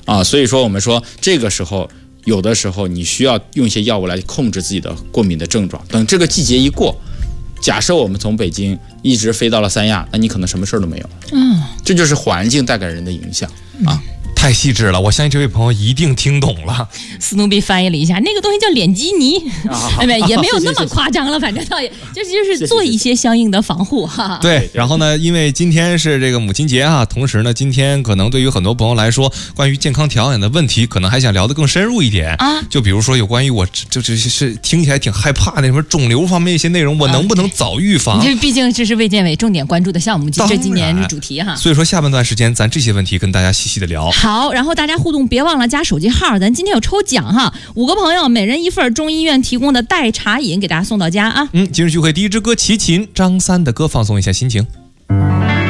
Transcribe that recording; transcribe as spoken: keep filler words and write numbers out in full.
啊。所以说我们说这个时候有的时候你需要用一些药物来控制自己的过敏的症状。等这个季节一过，假设我们从北京一直飞到了三亚，那你可能什么事儿都没有。嗯，这就是环境带给人的影响啊。 太细致了，我相信这位朋友一定听懂了。 斯努比翻译了一下，那个东西叫脸基尼，哎没也没有那么夸张了，反正倒也就是就是做一些相应的防护哈。 对，然后呢，因为今天是这个母亲节啊，同时呢，今天可能对于很多朋友来说，关于健康调养的问题，可能还想聊得更深入一点啊。就比如说有关于我就就是是听起来挺害怕的什么肿瘤方面一些内容，我能不能早预防？ 这毕竟这是卫健委重点关注的项目，这今年主题哈。 所以说下半段时间咱这些问题跟大家细细的聊。 好，然后大家互动别忘了加手机号，咱今天有抽奖哈，五个朋友每人一份中医院提供的代茶饮给大家送到家啊。 嗯，今日聚会第一支歌齐秦张三的歌，放松一下心情。